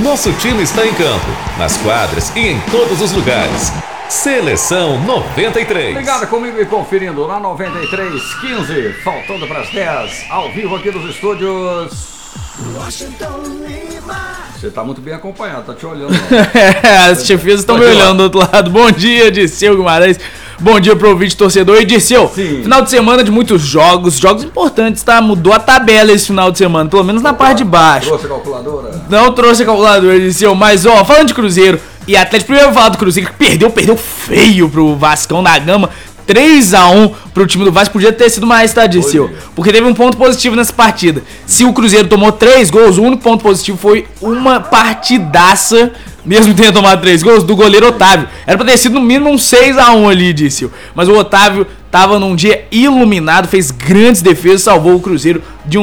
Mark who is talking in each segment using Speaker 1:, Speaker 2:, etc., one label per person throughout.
Speaker 1: Nosso time está em campo, nas quadras e em todos os lugares. Seleção 93.
Speaker 2: Obrigado comigo e conferindo na 93:15, faltando para as 10, ao vivo aqui dos estúdios. Você tá muito bem acompanhado, tá te olhando.
Speaker 3: As chefias estão me olhando do outro lado. Bom dia, Dirceu Guimarães. Bom dia pro ouvinte torcedor. E Dirceu, final de semana de muitos jogos importantes, tá? Mudou a tabela esse final de semana, pelo menos na parte de baixo.
Speaker 2: Trouxe a calculadora?
Speaker 3: Não trouxe a calculadora, Dirceu, mas ó, falando de Cruzeiro e Atlético, primeiro eu vou falar do Cruzeiro que perdeu feio pro Vascão da Gama. 3-1 pro time do Vasco, podia ter sido mais, tá, Dirceu? Porque teve um ponto positivo nessa partida. Se o Cruzeiro tomou 3 gols, o único ponto positivo foi uma partidaça, mesmo tendo tomado 3 gols, do goleiro Otávio. Era pra ter sido no mínimo um 6-1 ali, Dirceu. Mas o Otávio tava num dia iluminado, fez grandes defesas, salvou o Cruzeiro de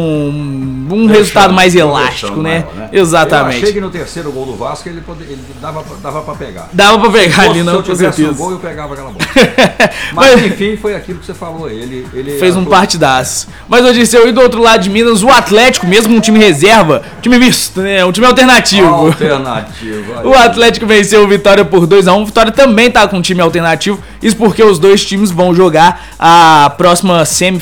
Speaker 3: um resultado mais elástico, né?
Speaker 2: Maior, né?
Speaker 3: Exatamente.
Speaker 2: Eu achei que no terceiro gol do Vasco ele dava pra pegar.
Speaker 3: Dava pra pegar ali, não,
Speaker 2: com certeza. Se eu tivesse um gol, eu pegava aquela bola. Mas enfim, foi aquilo que você falou. Ele
Speaker 3: fez um partidaço. Mas eu disse, eu e do outro lado de Minas, o Atlético, mesmo um time reserva, time misto, né? Um time alternativo. O Atlético venceu o Vitória por 2-1. O Vitória também tá com um time alternativo. Isso porque os dois times vão jogar a próxima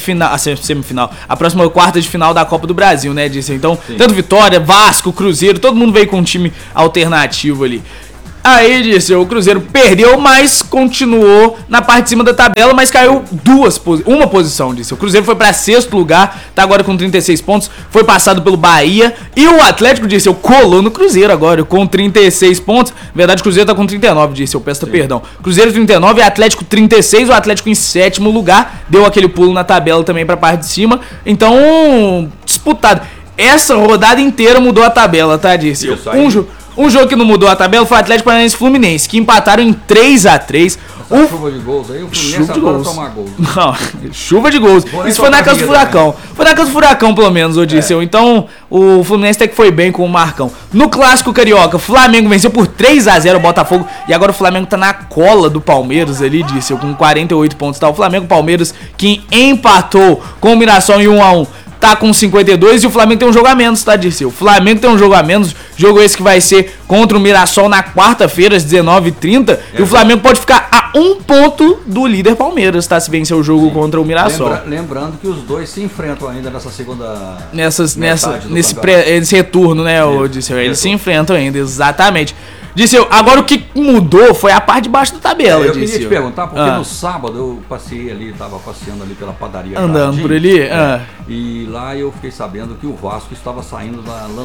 Speaker 3: a próxima quarta de final da Copa do Brasil, né, Dirceu? Então, tanto Vitória, Vasco, Cruzeiro, todo mundo veio com um time alternativo ali. Aí, Dirceu, o Cruzeiro perdeu, mas continuou na parte de cima da tabela, mas caiu uma posição, Dirceu. O Cruzeiro foi para sexto lugar, tá agora com 36 pontos, foi passado pelo Bahia, e o Atlético, Dirceu, colou no Cruzeiro agora, com 36 pontos. Na verdade, o Cruzeiro tá com 39, Dirceu, peço perdão. Cruzeiro 39, Atlético 36, o Atlético em sétimo lugar, deu aquele pulo na tabela também pra parte de cima. Então, disputado. Essa rodada inteira mudou a tabela, tá, Dirceu? Um jogo que não mudou a tabela foi o Atlético Paranaense e Fluminense, que empataram em 3-3.
Speaker 2: Chuva de gols aí, o Fluminense adora tomar gols. Não,
Speaker 3: chuva de gols. Isso foi na casa do Furacão. Né? Foi na casa do Furacão, pelo menos, eu disse. Então, o Fluminense até que foi bem com o Marcão. No Clássico Carioca, o Flamengo venceu por 3-0 o Botafogo. E agora o Flamengo tá na cola do Palmeiras ali, disse, com 48 pontos. Tá o Flamengo, Palmeiras, que empatou com o Mirassol em 1-1. Tá com 52 e o Flamengo tem um jogo a menos, tá, Dirceu? O Flamengo tem um jogo a menos, jogo esse que vai ser contra o Mirassol na quarta-feira, às 19h30, e o Flamengo pode ficar a 1 ponto do líder Palmeiras, tá? Se vencer o jogo contra o Mirassol.
Speaker 2: Lembrando que os dois se enfrentam ainda nessa segunda...
Speaker 3: Nesse retorno, né, Dirceu? Eles se enfrentam ainda, exatamente. Dirceu, agora o que mudou foi a parte de baixo da tabela,
Speaker 2: Eu queria te perguntar, porque no sábado eu passei ali, tava passeando ali pela padaria
Speaker 3: andando
Speaker 2: Jardim,
Speaker 3: por ali,
Speaker 2: e lá eu fiquei sabendo que o Vasco estava saindo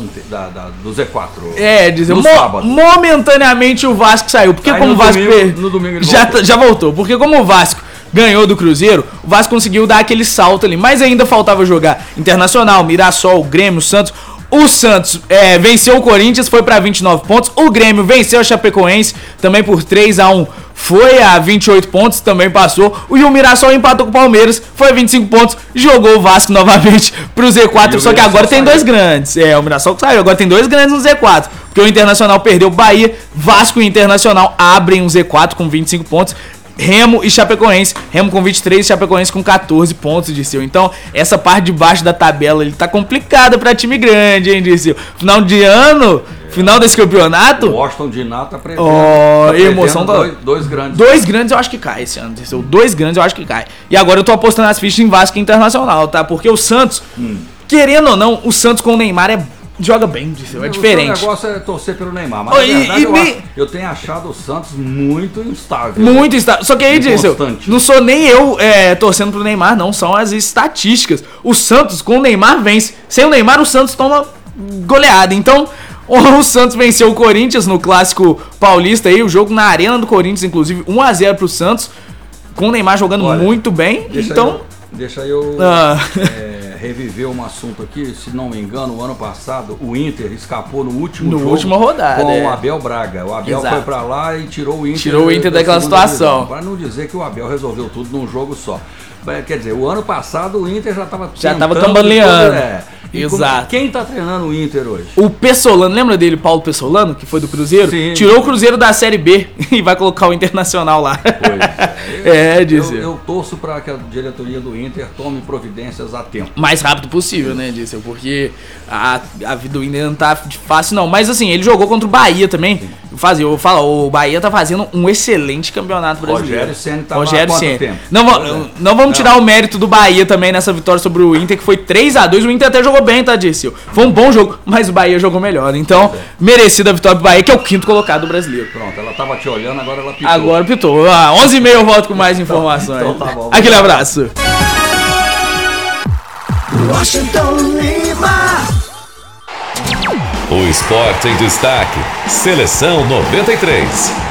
Speaker 2: do Z4.
Speaker 3: Dirceu,
Speaker 2: no sábado.
Speaker 3: Momentaneamente o Vasco saiu, porque como o Vasco
Speaker 2: no domingo ele
Speaker 3: já voltou, porque como o Vasco ganhou do Cruzeiro, o Vasco conseguiu dar aquele salto ali, mas ainda faltava jogar Internacional, Mirassol, Grêmio, Santos. O Santos venceu o Corinthians, foi para 29 pontos. O Grêmio venceu a Chapecoense, também por 3-1, foi a 28 pontos, também passou. E o Mirassol empatou com o Palmeiras, foi a 25 pontos, jogou o Vasco novamente pro Z4, só que agora tem dois grandes. O Mirassol saiu, agora tem dois grandes no Z4, porque o Internacional perdeu o Bahia, Vasco e Internacional abrem um Z4 com 25 pontos. Remo e Chapecoense, Remo com 23, Chapecoense com 14 pontos, Dirceu. Então, essa parte de baixo da tabela ele tá complicada pra time grande, hein, Dirceu? Final de ano, final desse campeonato.
Speaker 2: O Washington de Iná tá prevendo.
Speaker 3: Emoção tá.
Speaker 2: Dois grandes.
Speaker 3: Dois grandes eu acho que cai esse ano, Dirceu. Dois grandes eu acho que cai. E agora eu tô apostando as fichas em Vasco e Internacional, tá? Porque o Santos, querendo ou não, o Santos com o Neymar joga bem, Dirceu, é diferente.
Speaker 2: O negócio é torcer pelo Neymar, mas na verdade eu tenho achado o Santos muito instável.
Speaker 3: Muito instável. Só que aí, Dirceu, não sou nem eu torcendo pro Neymar, não. São as estatísticas. O Santos com o Neymar vence. Sem o Neymar, o Santos toma goleada. Então, o Santos venceu o Corinthians no Clássico Paulista aí, o jogo na Arena do Corinthians, inclusive 1-0 pro Santos, com o Neymar jogando muito bem.
Speaker 2: Deixa eu reviver um assunto aqui. Se não me engano, o ano passado o Inter escapou no último jogo,
Speaker 3: última rodada,
Speaker 2: com o Abel Braga. O Abel foi pra lá e tirou
Speaker 3: o Inter daquela situação.
Speaker 2: Para não dizer que o Abel resolveu tudo num jogo só. Quer dizer, o ano passado o Inter já estava
Speaker 3: cambaleando. Exato.
Speaker 2: Quem tá treinando o Inter hoje?
Speaker 3: O Pessolano, lembra dele, Paulo Pessolano, que foi do Cruzeiro?
Speaker 2: Sim.
Speaker 3: Tirou o Cruzeiro da Série B e vai colocar o Internacional lá.
Speaker 2: Pois
Speaker 3: Disseu.
Speaker 2: Eu torço para que a diretoria do Inter tome providências a tempo.
Speaker 3: Mais rápido possível, né, Disseu? Porque a vida do Inter não tá fácil, não. Mas assim, ele jogou contra o Bahia também. Eu falo, o Bahia tá fazendo um excelente campeonato brasileiro.
Speaker 2: Rogério Ceni tá lá há quanto tempo?
Speaker 3: Não vamos tirar o mérito do Bahia também nessa vitória sobre o Inter, que foi 3-2. O Inter até jogou bem, tá, Disseu? Foi um bom jogo, mas o Bahia jogou melhor. Então, merecida a vitória do Bahia, que é o 5º colocado do brasileiro.
Speaker 2: Pronto, ela tava te olhando, agora ela pitou.
Speaker 3: Agora pitou. 11h30 eu volto com mais informações.
Speaker 2: Então tá bom.
Speaker 3: Aquele abraço.
Speaker 4: Washington Lima.
Speaker 1: O esporte em destaque. Seleção 93.